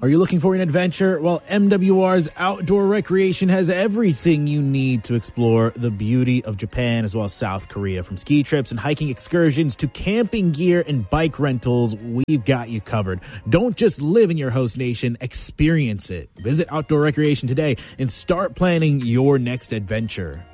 Are you looking for an adventure? Well, MWR's Outdoor Recreation has everything you need to explore the beauty of Japan as well as South Korea. From ski trips and hiking excursions to camping gear and bike rentals, we've got you covered. Don't just live in your host nation, experience it. Visit Outdoor Recreation today and start planning your next adventure.